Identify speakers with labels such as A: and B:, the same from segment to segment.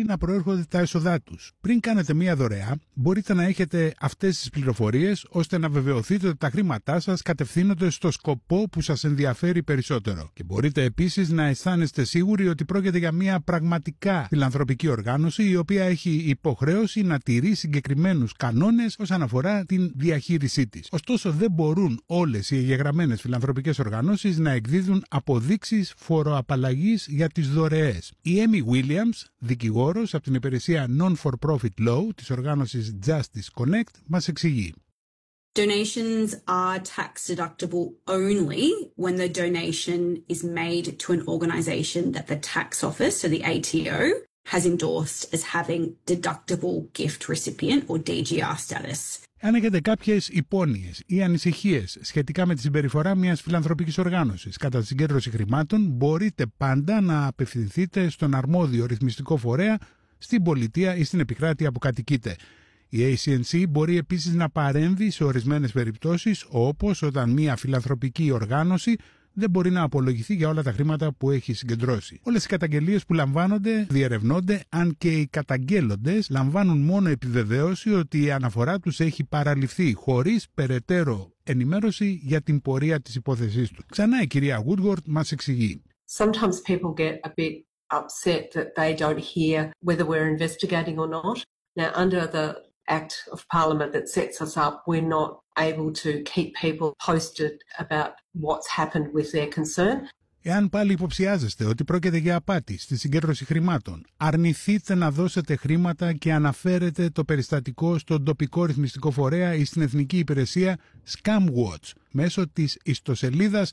A: να προέρχονται τα έσοδά τους. Πριν κάνετε μία δωρεά, μπορείτε να έχετε αυτές τις πληροφορίες ώστε να βεβαιωθείτε ότι τα χρήματά σας κατευθύνονται στο σκοπό που σας ενδιαφέρει περισσότερο. Και μπορείτε επίσης να αισθάνεστε σίγουροι ότι πρόκειται για μία πραγματικά φιλανθρωπική οργάνωση η οποία έχει υποχρέωση να τηρεί συγκεκριμένους κανόνες όσον αφορά την διαχείρισή της. Ωστόσο, δεν μπορούν όλες οι εγγεγραμμένες φιλανθρωπικές οργανώσεις να εκδίδουν αποδείξεις φοροαπαλλαγής για τις δωρεές. Η Amy Williams, δικηγόρος από την υπηρεσία Non-for-Profit Law της οργάνωσης Justice Connect, μας εξηγεί.
B: Donations are tax deductible only when the donation is made to an organisation that the tax office, so the ATO, has endorsed as having deductible gift recipient or DGR status.
A: Αν έχετε κάποιες υπόνοιες ή ανησυχίες σχετικά με τη συμπεριφορά μιας φιλανθρωπικής οργάνωσης κατά τη συγκέντρωση χρημάτων, μπορείτε πάντα να απευθυνθείτε στον αρμόδιο ρυθμιστικό φορέα στην πολιτεία ή στην επικράτεια που κατοικείτε. Η ACNC μπορεί επίσης να παρέμβει σε ορισμένες περιπτώσεις, όπως όταν μια φιλανθρωπική οργάνωση δεν μπορεί να απολογηθεί για όλα τα χρήματα που έχει συγκεντρώσει. Όλες οι καταγγελίες που λαμβάνονται διερευνώνται, αν και οι καταγγέλλοντες λαμβάνουν μόνο επιβεβαίωση ότι η αναφορά τους έχει παραληφθεί χωρίς περαιτέρω ενημέρωση για την πορεία της υπόθεσής του. Ξανά η κυρία Woodward μας εξηγεί.
C: Sometimes people get a bit upset that they don't hear whether we're investigating or not. Now, under the Act of Parliament that sets us up, we're not able to keep people posted about what's happened with their concern.
A: Εάν πάλι υποψιάζεστε ότι πρόκειται για απάτη στη συγκέντρωση χρημάτων, αρνηθείτε να δώσετε χρήματα και αναφέρετε το περιστατικό στον τοπικό ρυθμιστικό φορέα ή στην Εθνική Υπηρεσία ScamWatch μέσω της ιστοσελίδας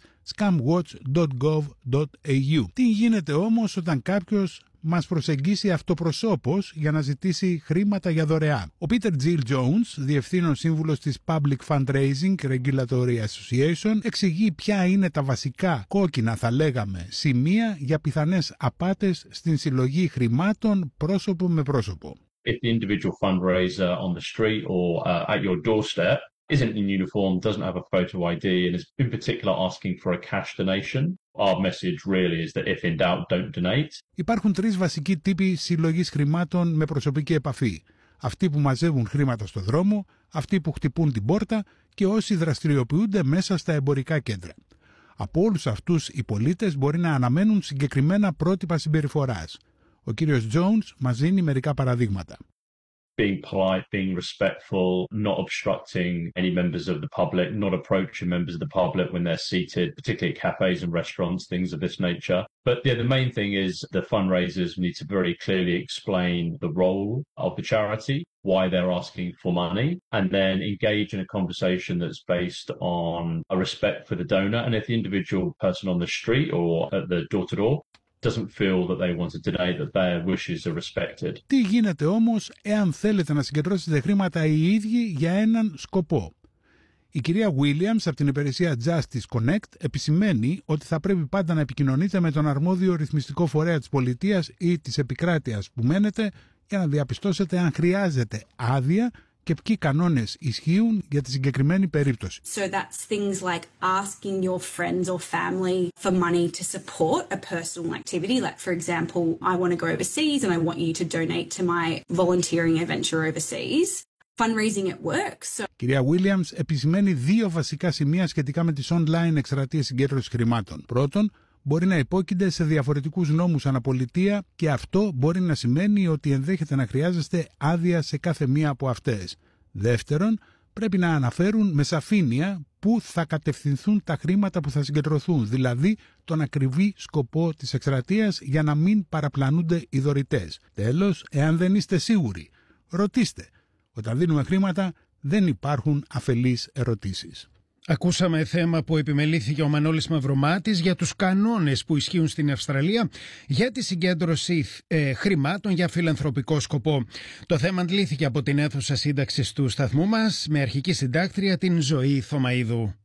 A: scamwatch.gov.au. Τι γίνεται όμως όταν κάποιος μας προσεγγίσει αυτοπροσώπως για να ζητήσει χρήματα για δωρεά? Ο Peter Jill Jones, διευθύνων σύμβουλος της Public Fundraising Regulatory Association, εξηγεί ποια είναι τα βασικά κόκκινα, θα λέγαμε, σημεία για πιθανές απάτες στην συλλογή χρημάτων πρόσωπο με πρόσωπο.
D: If the individual fundraiser on the street or at your doorstep isn't in uniform, doesn't have a photo ID, and is in particular asking for a cash donation, our message really is that if in doubt, don't donate.
A: Υπάρχουν τρεις βασικοί τύποι συλλογής χρημάτων με προσωπική επαφή. Αυτοί που μαζεύουν χρήματα στο δρόμο, αυτοί που χτυπούν την πόρτα και όσοι δραστηριοποιούνται μέσα στα εμπορικά κέντρα. Από όλους αυτούς οι πολίτες μπορεί να αναμένουν συγκεκριμένα πρότυπα συμπεριφοράς. Ο κύριος Jones μας δίνει μερικά παραδείγματα.
D: Being polite, being respectful, not obstructing any members of the public, not approaching members of the public when they're seated, particularly at cafes and restaurants, things of this nature. But yeah, the main thing is the fundraisers need to very clearly explain the role of the charity, why they're asking for money, and then engage in a conversation that's based on a respect for the donor. And if the individual person on the street or at the door-to-door doesn't feel that they want to donate, that their wishes are respected.
A: Τι γίνεται όμως εάν θέλετε να συγκεντρώσετε χρήματα οι ίδιοι για έναν σκοπό? Η κυρία Williams από την υπηρεσία Justice Connect επισημαίνει ότι θα πρέπει πάντα να επικοινωνείτε με τον αρμόδιο ρυθμιστικό φορέα της πολιτείας ή της επικράτειας που μένετε για να διαπιστώσετε αν χρειάζεται άδεια και ποιοι κανόνες ισχύουν για τη συγκεκριμένη περίπτωση.
B: So that's things like asking your friends or family for money to support a personal activity. Like, for example, I want to go overseas and I want you to donate to my volunteering adventure overseas. Fundraising at work. So...
A: Κυρία Williams επισημαίνει δύο βασικά σημεία σχετικά με τις online εκστρατείες συγκέντρωσης χρημάτων. Πρώτον, μπορεί να υπόκεινται σε διαφορετικούς νόμους αναπολιτεία και αυτό μπορεί να σημαίνει ότι ενδέχεται να χρειάζεστε άδεια σε κάθε μία από αυτές. Δεύτερον, πρέπει να αναφέρουν με σαφήνεια πού θα κατευθυνθούν τα χρήματα που θα συγκεντρωθούν, δηλαδή τον ακριβή σκοπό της εκστρατείας για να μην παραπλανούνται οι δωρητές. Τέλος, εάν δεν είστε σίγουροι, ρωτήστε. Όταν δίνουμε χρήματα δεν υπάρχουν αφελείς ερωτήσεις.
E: Ακούσαμε θέμα που επιμελήθηκε ο Μανώλης Μαυρομάτης για τους κανόνες που ισχύουν στην Αυστραλία για τη συγκέντρωση χρημάτων για φιλανθρωπικό σκοπό. Το θέμα αντλήθηκε από την αίθουσα σύνταξης του σταθμού μας με αρχική συντάκτρια την Ζωή Θωμαΐδου.